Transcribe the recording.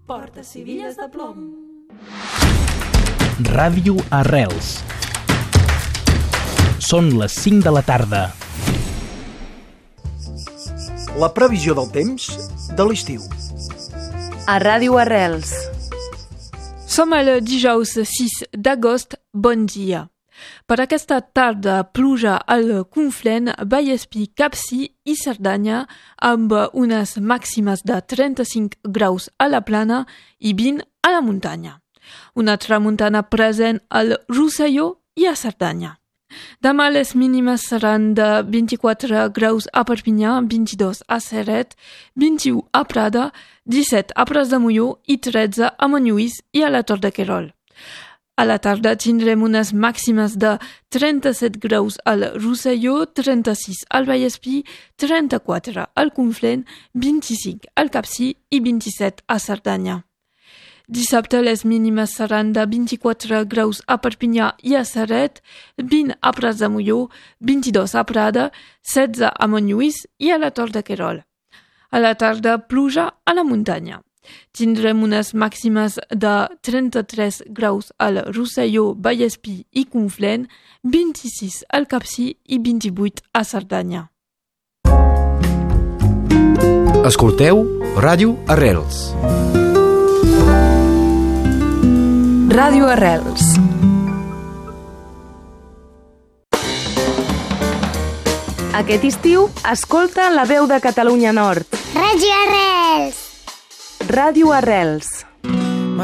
Porta civilles de plom. Ràdio Arrels. Són les 5 de la tarda. La previsió del temps de l'estiu. A Ràdio Arrels. Som el dijous 6 d'agost. Bon dia. Per aquesta tarda, pluja al Conflent, Vallespir, Capcí i Cerdanya, amb unes màximes de 35 graus a la plana i 20 a la muntanya. Una tramuntana present al Rosselló i a Cerdanya. Demà les mínimes seran de 24 graus a Perpinyà, 22 a Ceret, 21 a Prada, 17 a Pras de Molló i 13 a Montlluís i a la Tor de Querol. A la tarda tindrem unes màximes de 37 graus al Rosselló, 36 al Vallespir, 34 al Conflent, 25 al Capcí i 27 a Cerdanya. Dissabte les mínimes seran de 24 graus a Perpinyà i a Ceret, 20 a Pras de Molló, 22 a Prada, 16 a Montlluís i a la Tor de Querol. A la tarda pluja a la muntanya. Tindrem unes màximes de 33 graus al Rosselló, Vallespir i Conflent, 26 al Capcí i 28 a Cerdanya. Escolteu Ràdio Arrels. Ràdio Arrels. Aquest estiu, escolta la veu de Catalunya Nord. Ràdio Arrels. Ràdio Arrels.